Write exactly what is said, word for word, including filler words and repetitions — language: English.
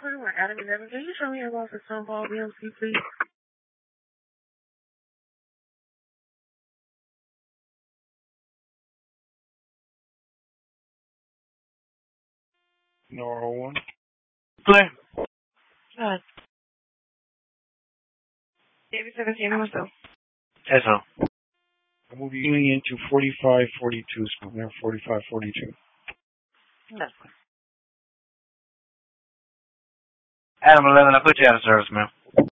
twenty-one, Adam eleven. Can you show me about the Sunball B M C, please? Nora one. Play. Good. David seventeen, myself. That's all. I will be going into forty-five forty-two, so I'm there forty-five forty-two. That's good. Adam eleven, I put you out of service, man.